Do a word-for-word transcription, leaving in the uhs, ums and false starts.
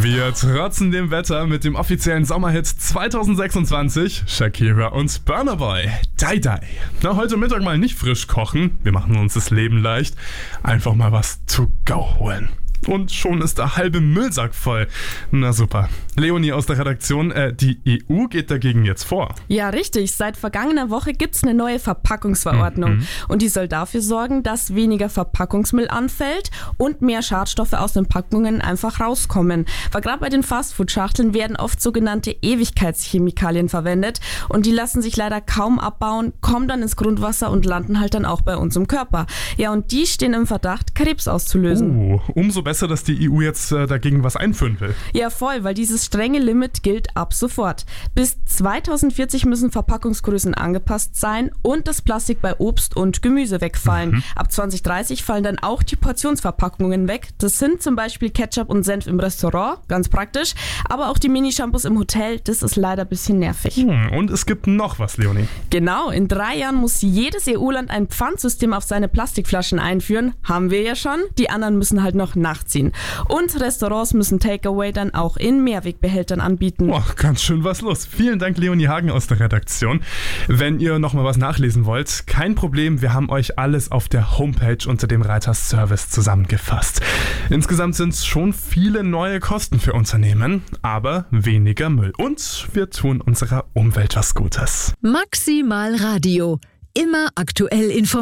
Wir trotzen dem Wetter mit dem offiziellen Sommerhit zwanzig sechsundzwanzig, Shakira und Burna Boy, Die Die. Na, heute Mittag mal nicht frisch kochen, wir machen uns das Leben leicht, einfach mal was to go holen. Und schon ist der halbe Müllsack voll. Na super. Leonie aus der Redaktion, äh, die E U geht dagegen jetzt vor. Ja, richtig. Seit vergangener Woche gibt es eine neue Verpackungsverordnung. Mhm. Und die soll dafür sorgen, dass weniger Verpackungsmüll anfällt und mehr Schadstoffe aus den Packungen einfach rauskommen. Weil gerade bei den Fastfood-Schachteln werden oft sogenannte Ewigkeitschemikalien verwendet. Und die lassen sich leider kaum abbauen, kommen dann ins Grundwasser und landen halt dann auch bei uns im Körper. Ja, und die stehen im Verdacht, Krebs auszulösen. Oh, umso besser, dass die E U jetzt äh, dagegen was einführen will. Ja, voll, weil dieses strenge Limit gilt ab sofort. Bis zweitausendvierzig müssen Verpackungsgrößen angepasst sein und das Plastik bei Obst und Gemüse wegfallen. Mhm. Ab zwanzig dreißig fallen dann auch die Portionsverpackungen weg. Das sind zum Beispiel Ketchup und Senf im Restaurant, ganz praktisch. Aber auch die Mini-Shampoos im Hotel, das ist leider ein bisschen nervig. Hm, und es gibt noch was, Leonie. Genau, in drei Jahren muss jedes E U-Land ein Pfandsystem auf seine Plastikflaschen einführen. Haben wir ja schon. Die anderen müssen halt noch nachziehen. Und Restaurants müssen Takeaway dann auch in Mehrwegbehältern anbieten. Boah, ganz schön was los. Vielen Dank, Leonie Hagen aus der Redaktion. Wenn ihr noch mal was nachlesen wollt, kein Problem, wir haben euch alles auf der Homepage unter dem Reiter Service zusammengefasst. Insgesamt sind es schon viele neue Kosten für Unternehmen, aber weniger Müll. Und wir tun unserer Umwelt was Gutes. Maximal Radio. Immer aktuell informiert.